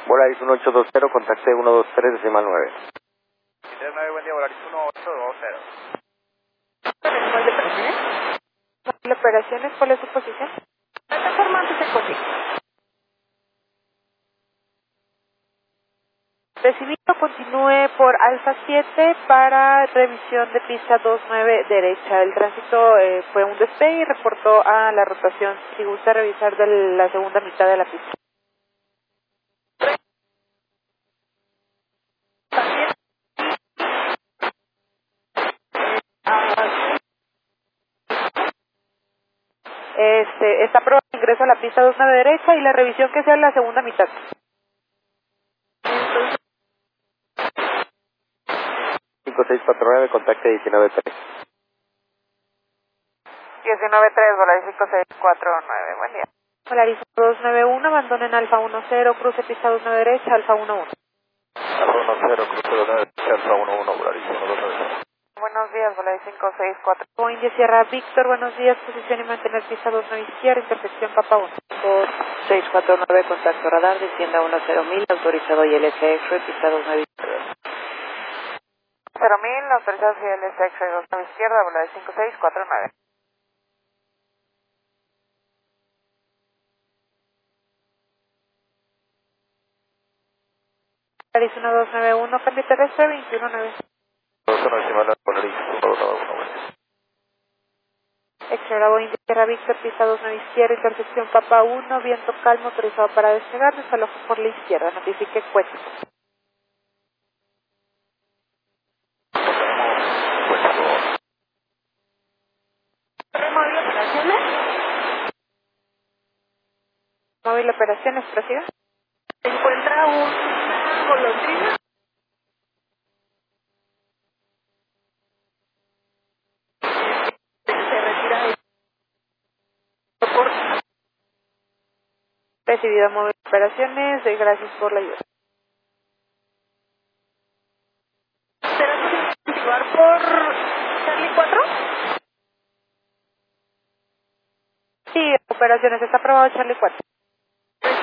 Volaris 1820, contacte 123, decimal 9. 9, buen día, Volaris 1820. ¿Cuál de operaciones? ¿De operaciones? ¿Cuál es su posición? Plataforma antes de coche. Recibido, continúe por Alfa 7 para revisión de pista 29 derecha. El tránsito fue un despegue y reportó a la rotación. Si gusta revisar de la segunda mitad de la pista. Está aprobado el ingreso a la pista 29 derecha y la revisión que sea en la segunda mitad. 5649, contacte 193. 193, Volaris 5649, buen día. Volaris 291, abandonen Alfa 10, cruce pista 29 derecha, Alfa 11. Alfa 10, cruce 29, Alfa 11, Volaris 129. Buenos días, Volaris 564. Boeing Sierra Víctor, buenos días, posición y mantener pista 29 izquierda, intersección Papa 1. 649, contacto radar, descienda 10.000, autorizado ILSX, pista 29 izquierda. 0.000, autorizado ILSX, 29 izquierda, Volaris 5649. Volaris 1291, cambio terrestre 219. 291, Volaris 191. Extra Boeing Sierra Víctor, pista 29 izquierda, intersección Papa 1, viento calmo, autorizado para despegar, desalojo por la izquierda, notifique cuesta. ¿Móvil operaciones? Móvil operaciones, prosiga. Se encuentra una golondrina. Se retira de soporte. Recibido móvil operaciones, gracias por la ayuda. ¿Será posible continuar por Charlie 4? Sí, operaciones, está aprobado Charlie 4.